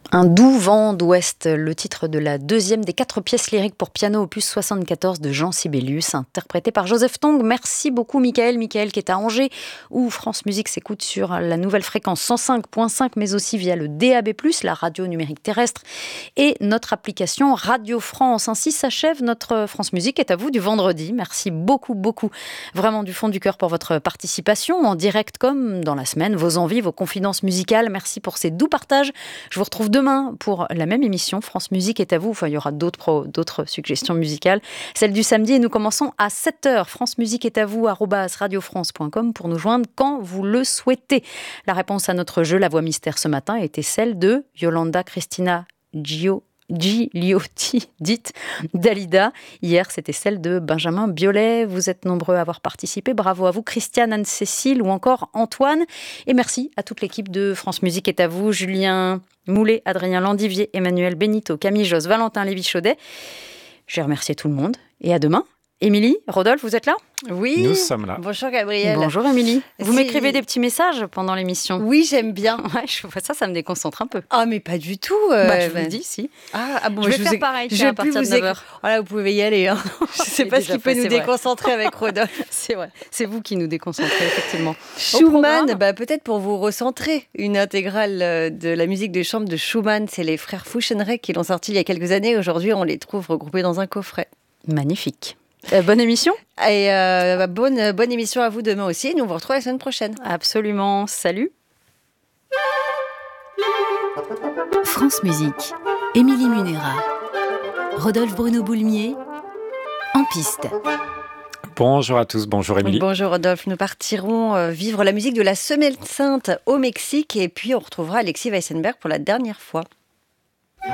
Un doux vent d'ouest, le titre de la deuxième des 4 pièces lyriques pour piano opus 74 de Jean Sibelius, interprété par Joseph Tongue. Merci beaucoup Michael qui est à Angers, où France Musique s'écoute sur la nouvelle fréquence 105.5, mais aussi via le DAB+, la radio numérique terrestre, et notre application Radio France. Ainsi s'achève notre France Musique est à vous du vendredi. Merci beaucoup, vraiment du fond du cœur pour votre participation, en direct comme dans la semaine, vos envies, vos confidences musicales. Merci pour ces doux partages. Je vous retrouve demain pour la même émission. France Musique est à vous. Enfin, il y aura d'autres suggestions musicales. Celle du samedi, et nous commençons à 7h. France Musique est à vous, @radiofrance.com pour nous joindre quand vous le souhaitez. La réponse à notre jeu, la voix mystère ce matin, était celle de Yolanda Cristina Gigliotti, dite Dalida. Hier, c'était celle de Benjamin Biolay. Vous êtes nombreux à avoir participé. Bravo à vous, Christiane, Anne-Cécile ou encore Antoine. Et merci à toute l'équipe de France Musique est à vous. Julien Moulet, Adrien Landivier, Emmanuel Benito, Camille Josse, Valentin Lévy-Chaudet. J'ai remercié tout le monde. Et à demain. Émilie, Rodolphe, vous êtes là ? Oui. Nous sommes là. Bonjour Gabriel. Bonjour Émilie. Vous m'écrivez des petits messages pendant l'émission ? Oui, j'aime bien. Ouais, je vois ça me déconcentre un peu. Ah, mais pas du tout. Je vous le dis, si. Bon, je vais faire pareil, à partir de 9h. Voilà, vous pouvez y aller. Hein. Je ne sais pas ce qui peut nous déconcentrer avec Rodolphe. C'est vrai. C'est vous qui nous déconcentrez, effectivement. Schumann, peut-être pour vous recentrer, une intégrale de la musique de chambre de Schumann. C'est les frères Fouchenreck qui l'ont sorti il y a quelques années. Aujourd'hui, on les trouve regroupés dans un coffret. Magnifique. Bonne émission. Et bonne émission à vous demain aussi. Nous vous retrouvons la semaine prochaine. Absolument. Salut. France Musique. Émilie Munera. Rodolphe Bruno Boulmier. En piste. Bonjour à tous, bonjour Émilie. Bonjour Rodolphe, nous partirons vivre la musique de la Semaine Sainte au Mexique et puis on retrouvera Alexis Weissenberg pour la dernière fois.